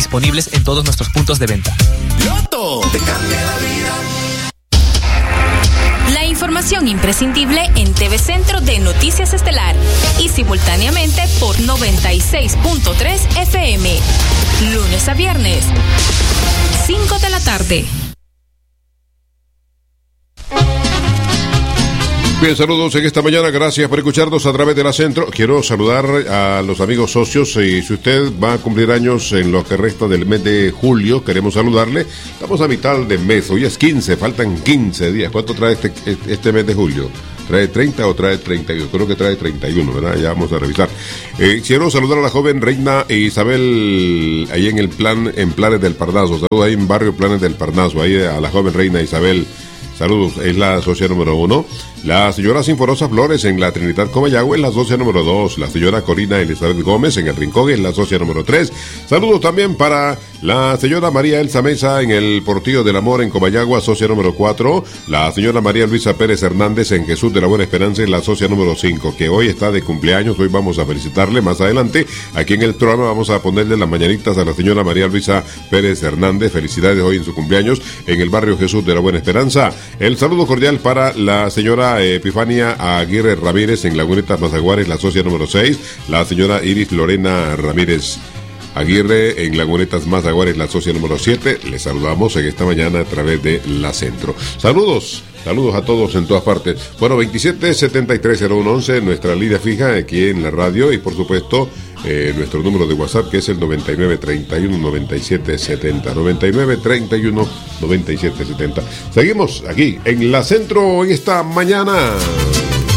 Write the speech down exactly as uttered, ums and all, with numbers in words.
disponibles en todos nuestros puntos de venta. Loto te cambia la vida. La información imprescindible en T V Centro de Noticias Estelar y simultáneamente por noventa y seis punto tres F M. Lunes a viernes, cinco de la tarde. Bien, saludos en esta mañana, gracias por escucharnos a través de la Centro. Quiero saludar a los amigos socios y si usted va a cumplir años en lo que resta del mes de julio, queremos saludarle. Estamos a mitad de mes, hoy es quince, faltan quince días. ¿Cuánto trae este, este mes de julio? ¿Trae treinta o trae treinta y uno? Creo que trae treinta y uno, ¿verdad? Ya vamos a revisar. Eh, quiero saludar a la joven reina Isabel, ahí en el plan, en Planes del Parnaso. Saludos ahí en barrio Planes del Parnaso, ahí a la joven reina Isabel. Saludos, es la socia número uno. La señora Sinforosa Flores en la Trinidad Comayagua es la socia número dos. La señora Corina Elizabeth Gómez en el Rincón es la socia número tres. Saludos también para la señora María Elsa Mesa en el Portillo del Amor en Comayagua, socia número cuatro. La señora María Luisa Pérez Hernández en Jesús de la Buena Esperanza es la socia número cinco, que hoy está de cumpleaños. Hoy vamos a felicitarle más adelante. Aquí en el programa vamos a ponerle las mañanitas a la señora María Luisa Pérez Hernández. Felicidades hoy en su cumpleaños en el barrio Jesús de la Buena Esperanza. El saludo cordial para la señora Epifania Aguirre Ramírez en Lagunitas Mazaguares, la socia número seis. La señora Iris Lorena Ramírez Aguirre en Lagunetas Mazaguares, la socia número siete. Les saludamos en esta mañana a través de la Centro. Saludos, saludos a todos en todas partes. Bueno, veintisiete setenta y tres cero uno once, nuestra línea fija aquí en la radio y por supuesto eh, nuestro número de WhatsApp que es el noventa y nueve treinta y uno noventa y siete setenta. noventa y nueve treinta y uno noventa y siete setenta. Seguimos aquí en la Centro en esta mañana.